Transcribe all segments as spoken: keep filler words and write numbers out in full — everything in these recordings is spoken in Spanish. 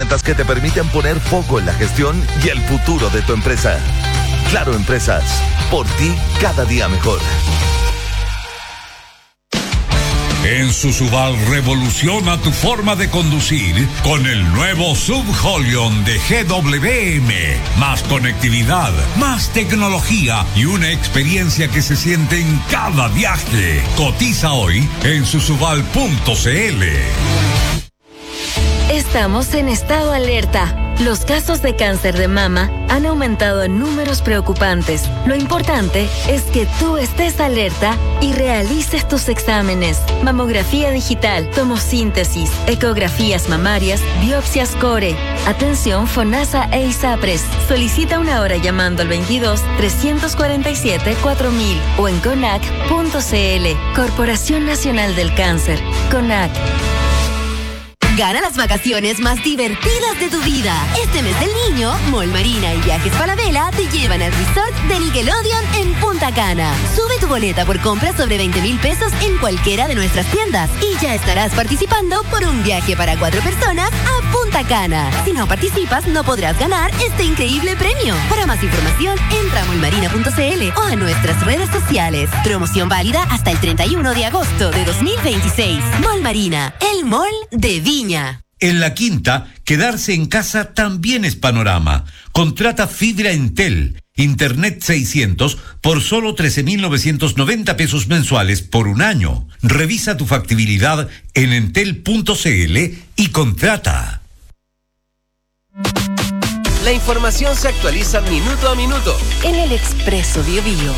herramientas que te permiten poner foco en la gestión y el futuro de tu empresa. Claro Empresas, por ti cada día mejor. En Susubal revoluciona tu forma de conducir con el nuevo Sub Holion de G W M. Más conectividad, más tecnología y una experiencia que se siente en cada viaje. Cotiza hoy en susubal punto c l. Estamos en estado alerta. Los casos de cáncer de mama han aumentado en números preocupantes. Lo importante es que tú estés alerta y realices tus exámenes. Mamografía digital, tomosíntesis, ecografías mamarias, biopsias core. Atención FONASA e ISAPRES. Solicita una hora llamando al veintidós, trescientos cuarenta y siete, cuatro mil o en conac punto c l. Corporación Nacional del Cáncer. CONAC. Gana las vacaciones más divertidas de tu vida. Este mes del niño, Mall Marina y Viajes Falabella te llevan al resort de Nickelodeon en Punta Cana. Sube tu boleta por compras sobre veinte mil pesos en cualquiera de nuestras tiendas y ya estarás participando por un viaje para cuatro personas a Punta Cana. Si no participas, no podrás ganar este increíble premio. Para más información, entra a mall marina punto c l o a nuestras redes sociales. Promoción válida hasta el treinta y uno de agosto de dos mil veintiséis. Mall Marina, el mall de Viña. En La Quinta, quedarse en casa también es panorama. Contrata fibra Entel, Internet seiscientos por solo trece mil novecientos noventa pesos mensuales por un año. Revisa tu factibilidad en entel punto c l y contrata. La información se actualiza minuto a minuto en el Expreso Bio Bio.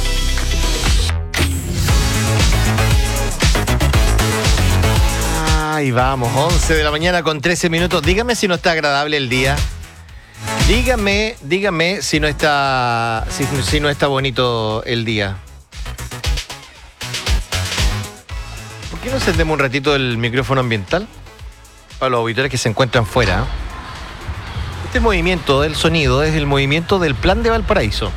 Ahí vamos, once de la mañana con trece minutos. Dígame si no está agradable el día. Dígame, dígame si no está, si, si no está bonito el día. ¿Por qué no encendemos un ratito el micrófono ambiental? Para los auditores que se encuentran fuera. Este movimiento del sonido es el movimiento del Plan de Valparaíso.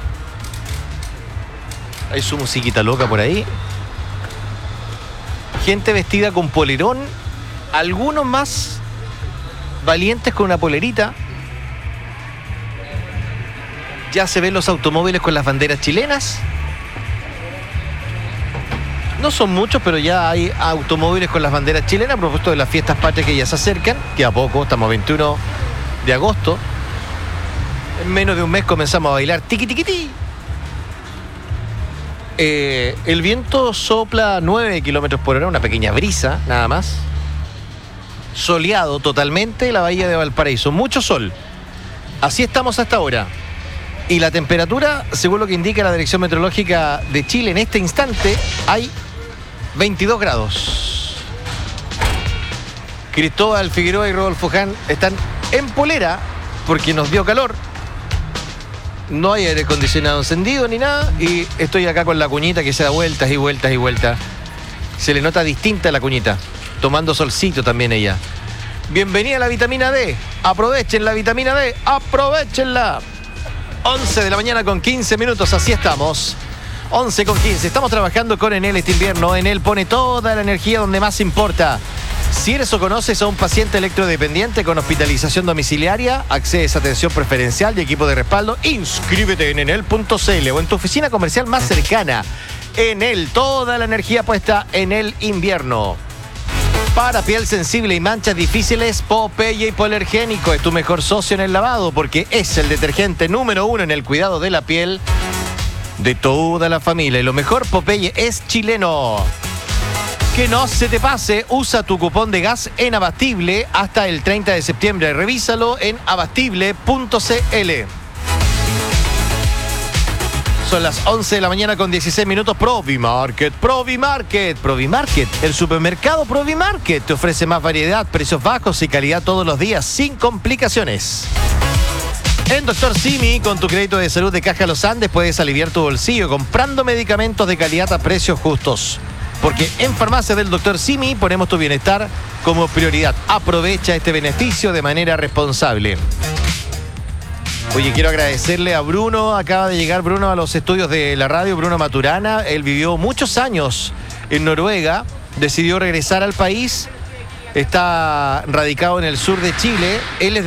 Hay su musiquita loca por ahí. Gente vestida con polerón. Algunos más valientes con una polerita. Ya se ven los automóviles con las banderas chilenas. No son muchos, pero ya hay automóviles con las banderas chilenas a propósito de las fiestas patrias que ya se acercan, que a poco, estamos a veintiuno de agosto. En menos de un mes comenzamos a bailar tiqui tiqui ti. Eh, el viento sopla a nueve kilómetros por hora, una pequeña brisa, nada más. Soleado totalmente la bahía de Valparaíso, mucho sol. Así estamos hasta ahora. Y la temperatura, según lo que indica la Dirección Meteorológica de Chile en este instante, hay veintidós grados. Cristóbal Figueroa y Rodolfo Ján están en polera porque nos dio calor. No hay aire acondicionado encendido ni nada. Y estoy acá con la cuñita que se da vueltas y vueltas y vueltas. Se le nota distinta la cuñita. Tomando solcito también ella. Bienvenida a la vitamina D. Aprovechen la vitamina D. Aprovechenla. once de la mañana con quince minutos. Así estamos. once con quince. Estamos trabajando con Enel este invierno. Enel pone toda la energía donde más importa. Si eres o conoces a un paciente electrodependiente con hospitalización domiciliaria, accedes a atención preferencial y equipo de respaldo, inscríbete en enel punto c l o en tu oficina comercial más cercana. Enel, toda la energía puesta en el invierno. Para piel sensible y manchas difíciles, Popeye Hipoalergénico es tu mejor socio en el lavado porque es el detergente número uno en el cuidado de la piel de toda la familia. Y lo mejor, Popeye es chileno. Que no se te pase, usa tu cupón de gas en Abastible hasta el treinta de septiembre. Revísalo en abastible punto c l. Son las once de la mañana con dieciséis minutos. Provimarket, Provimarket, Provimarket. El supermercado Provimarket te ofrece más variedad, precios bajos y calidad todos los días sin complicaciones. En Doctor Simi, con tu crédito de salud de Caja Los Andes, puedes aliviar tu bolsillo comprando medicamentos de calidad a precios justos. Porque en Farmacia del Doctor Simi ponemos tu bienestar como prioridad. Aprovecha este beneficio de manera responsable. Oye, quiero agradecerle a Bruno. Acaba de llegar Bruno a los estudios de la radio, Bruno Maturana. Él vivió muchos años en Noruega. Decidió regresar al país. Está radicado en el sur de Chile. Él es